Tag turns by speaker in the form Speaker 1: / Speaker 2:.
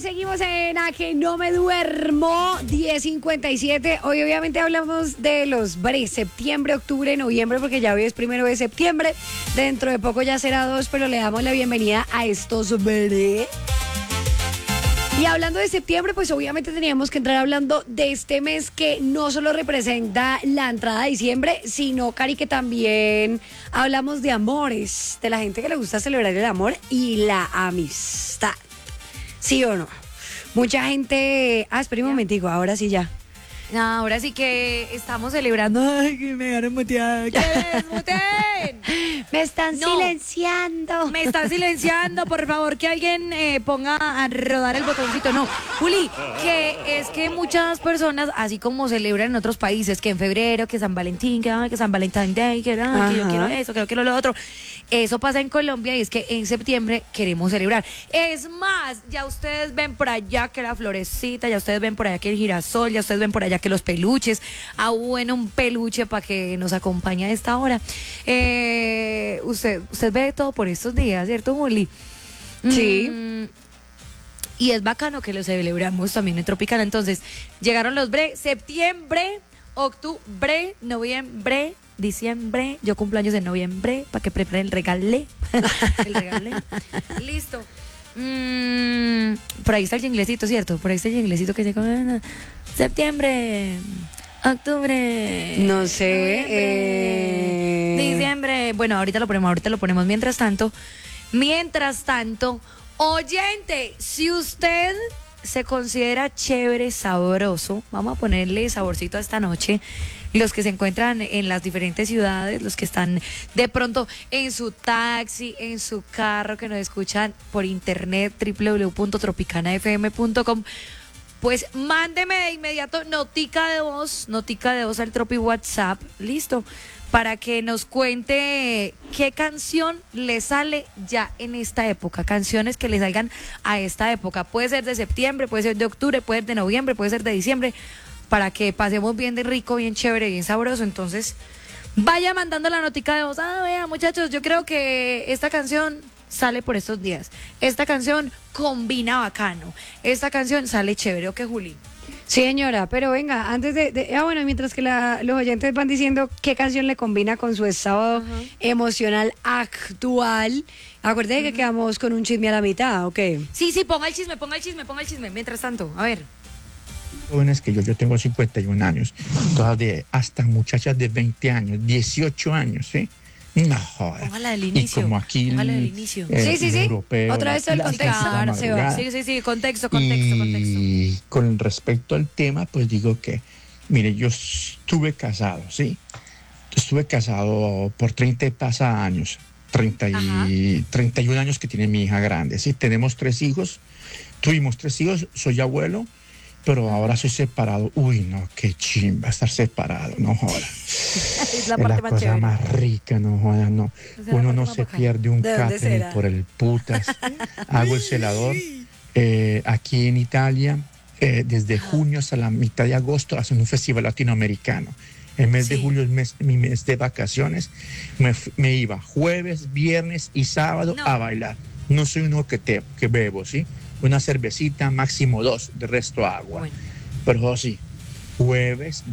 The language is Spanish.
Speaker 1: seguimos en A que no me duermo, 10:57. Hoy obviamente hablamos de los bre, septiembre, octubre, noviembre, porque ya hoy es 1 de septiembre. Dentro de poco ya será 2, pero le damos la bienvenida a estos bre. Y hablando de septiembre, pues obviamente teníamos que entrar hablando de este mes que no solo representa la entrada de diciembre, sino, Cari, que también hablamos de amores, de la gente que le gusta celebrar el amor y la amistad. ¿Sí o no? Mucha gente... espera un momentico, ahora sí ya.
Speaker 2: No, ahora sí que estamos celebrando. Ay, que me dejaron muteada. ¿Qué es? ¡Muten!
Speaker 1: Me están silenciando.
Speaker 2: Me están silenciando, por favor, que alguien ponga a rodar el botoncito. No, Juli, que es que muchas personas, así como celebran en otros países, que en febrero, que San Valentín, que San Valentine's Day, que yo quiero eso, que yo quiero lo otro. Eso pasa en Colombia y es que en septiembre queremos celebrar. Es más, ya ustedes ven por allá que la florecita, ya ustedes ven por allá que el girasol, ya ustedes ven por allá que los peluches. Bueno, un peluche para que nos acompañe a esta hora. Usted ve todo por estos días, ¿cierto, Juli?
Speaker 1: Sí.
Speaker 2: Y es bacano que lo celebramos también en Tropicana. Entonces, llegaron los bre, septiembre, octubre, noviembre, diciembre. Yo cumplo años en noviembre para que preparen el regale. El regale. Listo. Por ahí está el jinglecito, ¿cierto? Por ahí está el jinglecito que llegó. Septiembre, octubre.
Speaker 1: No sé.
Speaker 2: Diciembre. Bueno, ahorita lo ponemos. Mientras tanto, oyente, si usted se considera chévere, sabroso, vamos a ponerle saborcito a esta noche. Los que se encuentran en las diferentes ciudades, los que están de pronto en su taxi, en su carro, que nos escuchan por internet, www.tropicanafm.com, pues mándeme de inmediato notica de voz al Tropi WhatsApp, listo, para que nos cuente qué canción le sale ya en esta época, canciones que le salgan a esta época. Puede ser de septiembre, puede ser de octubre, puede ser de noviembre, puede ser de diciembre, para que pasemos bien de rico, bien chévere, bien sabroso. Entonces, vaya mandando la notica de voz. Vea, muchachos, yo creo que esta canción sale por estos días. Esta canción combina bacano. Esta canción sale chévere, ¿o qué, Juli?
Speaker 1: Sí, señora, pero venga, antes bueno, mientras que los oyentes van diciendo qué canción le combina con su estado emocional actual, acuérdate que quedamos con un chisme a la mitad, ¿ok?
Speaker 2: Sí, ponga el chisme. Mientras tanto, a ver.
Speaker 3: Jóvenes que yo tengo 51 años, todas hasta muchachas de 20 años, 18 años, ¿sí? No jodas.
Speaker 2: Póngala del inicio.
Speaker 3: Y como aquí
Speaker 2: inicio.
Speaker 1: Sí.
Speaker 3: Europeo,
Speaker 1: Otra vez el contexto.
Speaker 2: Claro, se va. Sí, contexto.
Speaker 3: Y con respecto al tema, pues digo que, mire, yo estuve casado, ¿sí? Estuve casado por 30 y pasa años, 31 años que tiene mi hija grande, ¿sí? Tuvimos 3 hijos, soy abuelo, pero ahora soy separado. Uy, no, qué chimba estar separado, no jodas.
Speaker 2: Es la
Speaker 3: parte más cosa más rica, no jodas, no. Uno no se pierde un catering por el putas. Hago el celador aquí en Italia, desde junio hasta la mitad de agosto, hacen un festival latinoamericano. El mes de julio es mi mes de vacaciones. Me iba jueves, viernes y sábado a bailar. No soy uno que bebo, ¿sí? Una cervecita, máximo 2, de resto agua. Bueno. Pero sí, jueves,